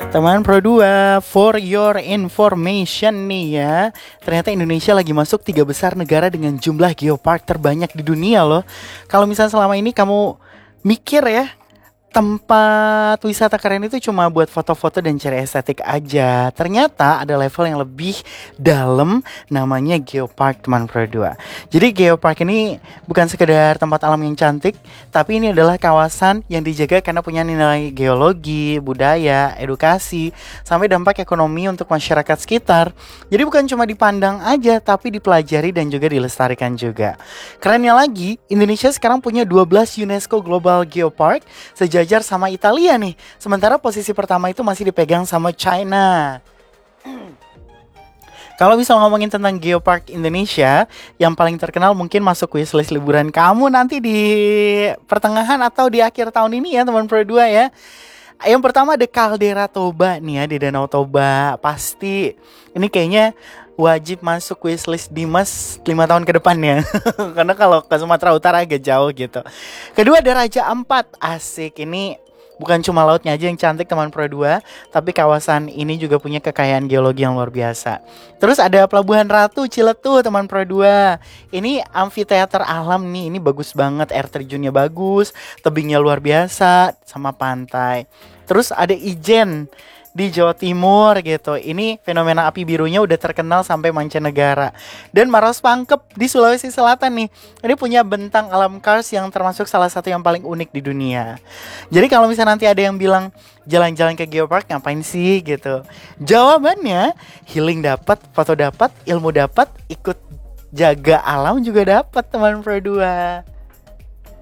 Teman Pro 2, for your information nih ya. Ternyata Indonesia lagi masuk 3 besar negara dengan jumlah geopark terbanyak di dunia loh. Kalau misalnya selama ini kamu mikir ya, tempat wisata keren itu cuma buat foto-foto dan cari estetik aja. Ternyata ada level yang lebih dalam, namanya geopark teman Pro 2. Jadi geopark ini bukan sekedar tempat alam yang cantik, tapi ini adalah kawasan yang dijaga karena punya nilai geologi, budaya, edukasi, sampai dampak ekonomi untuk masyarakat sekitar. Jadi bukan cuma dipandang aja, tapi dipelajari dan juga dilestarikan juga. Kerennya lagi, Indonesia sekarang punya 12 UNESCO Global Geopark, sejajar sama Italia nih. Sementara posisi pertama itu masih dipegang sama China. Kalau misal ngomongin tentang Geopark Indonesia, yang paling terkenal mungkin masuk wishlist liburan kamu nanti di pertengahan atau di akhir tahun ini ya teman Pro 2 ya. Yang pertama ada Caldera Toba nih ya, di Danau Toba. Pasti ini kayaknya wajib masuk wishlist Dimas 5 tahun ke depannya. Karena kalau ke Sumatera Utara agak jauh gitu. Kedua ada Raja Ampat. Asik, ini bukan cuma lautnya aja yang cantik teman Pro 2, tapi kawasan ini juga punya kekayaan geologi yang luar biasa. Terus ada Pelabuhan Ratu Ciletu teman Pro 2. Ini amfiteater alam nih, ini bagus banget, air terjunnya bagus, tebingnya luar biasa sama pantai. Terus ada Ijen di Jawa Timur gitu. Ini fenomena api birunya udah terkenal sampai mancanegara. Dan Maros Pangkep di Sulawesi Selatan nih, ini punya bentang alam kars yang termasuk salah satu yang paling unik di dunia. Jadi kalau misalnya nanti ada yang bilang jalan-jalan ke geopark ngapain sih gitu, jawabannya healing dapat, foto dapat, ilmu dapat, ikut jaga alam juga dapat teman Pro 2.